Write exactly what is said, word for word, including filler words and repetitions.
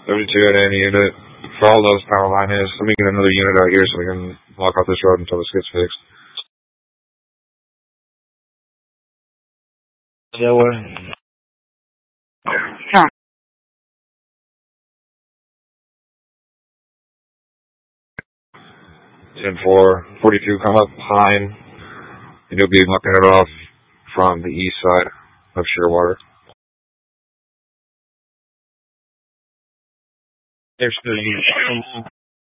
thirty-two at any unit. For all those power line is, let me get another unit out here so we can block off this road until this gets fixed. Yeah, what? Sure. ten four, forty-two, come up behind, and you'll be looking it off from the east side of Shearwater. There's still units.